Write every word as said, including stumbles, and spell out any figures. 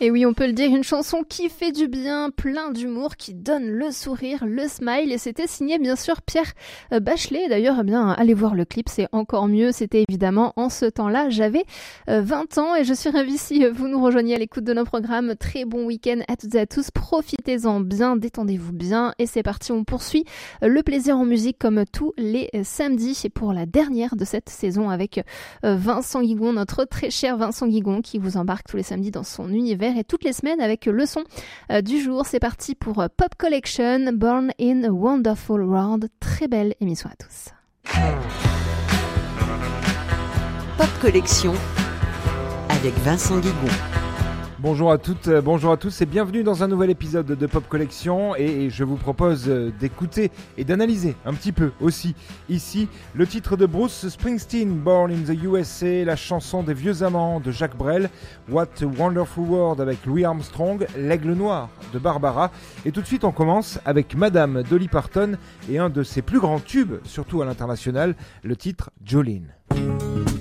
Et oui, on peut le dire, une chanson qui fait du bien, plein d'humour, qui donne le sourire, le smile. Et c'était signé bien sûr Pierre Bachelet. D'ailleurs, eh bien, allez voir le clip, c'est encore mieux. C'était évidemment en ce temps-là, j'avais vingt ans et je suis ravie si vous nous rejoignez à l'écoute de nos programmes. Très bon week-end à toutes et à tous. Profitez-en bien, détendez-vous bien. Et c'est parti, on poursuit le plaisir en musique comme tous les samedis. Et pour la dernière de cette saison avec Vincent Guigon, notre très cher Vincent Guigon qui vous embarque tous les samedis dans son univers et toutes les semaines avec le son euh, du jour. C'est parti pour euh, Pop Collection, Born in a Wonderful World. Très belle émission à tous. Pop Collection avec Vincent Guigon. Bonjour à toutes, bonjour à tous et bienvenue dans un nouvel épisode de Pop Collection et je vous propose d'écouter et d'analyser un petit peu aussi ici le titre de Bruce Springsteen, Born in the U S A, la chanson des vieux amants de Jacques Brel, What a Wonderful World avec Louis Armstrong, L'Aigle Noir de Barbara et tout de suite on commence avec Madame Dolly Parton et un de ses plus grands tubes, surtout à l'international, le titre Jolene.